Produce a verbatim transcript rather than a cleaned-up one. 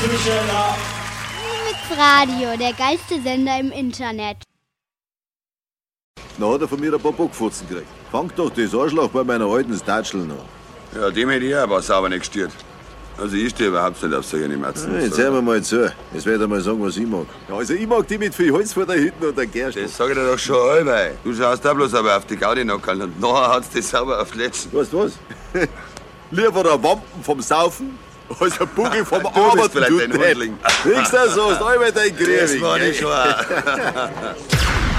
Mix Radio, der geilste Sender im Internet. Na hat er von mir ein paar Bockfutzen gekriegt. Fangt doch das Arschloch bei meiner alten Statschel noch. Ja, dem hätte ich auch was sauber nicht gestört. Also ich stehe überhaupt nicht auf solche Matzen. Ja, jetzt hören wir mal zu. Jetzt werde ich mal sagen, was ich mag. Ja, also ich mag die mit viel Holz vor der Hütte und der Gerste. Das sag ich dir doch schon allweil. Du schaust da bloß aber auf die Gaudi-Nockerl und nachher hat's das sauber auf Letzen. Weißt du was? Lieber ein Wampen vom Saufen als ein Bugel vom Du bist Arbeiten. vielleicht ein Hundling. Nix da so, ist allweil dein Krieg. Das war nicht wahr.